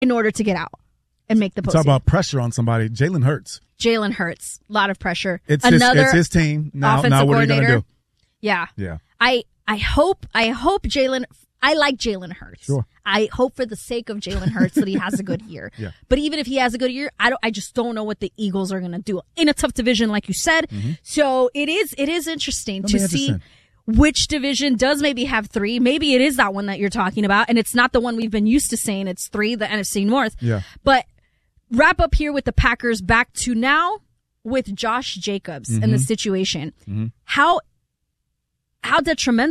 in order to get out and make the postseason. Talk about pressure on somebody. Jalen Hurts. Jalen Hurts. A lot of pressure. It's his team. Now what are you going to do? Yeah. Yeah. I hope Jalen. I like Jalen Hurts. Sure. I hope for the sake of Jalen Hurts that he has a good year. Yeah. But even if he has a good year, I just don't know what the Eagles are going to do in a tough division, like you said. Mm-hmm. So it is interesting to see which division does maybe have three. Maybe it is that one that you're talking about, and it's not the one we've been used to saying it's three, the NFC North. Yeah. But wrap up here with the Packers back to now with Josh Jacobs and the situation. Mm-hmm. How detrimental